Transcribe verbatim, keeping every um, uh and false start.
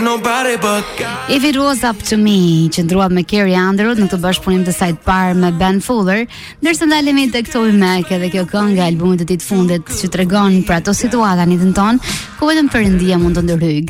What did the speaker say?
nobody but If It Was Up To Me, që ndruat me Carrie Underwood në këtë bashkëpunim të saj të parë me Ben Fuller, ndërsa ndalemi tek Toby Mac edhe kjo këngë e albumit të ditë fundit që tregon për ato situata në jetën tonë ku vetëm Perëndia mund të ndërhyjë.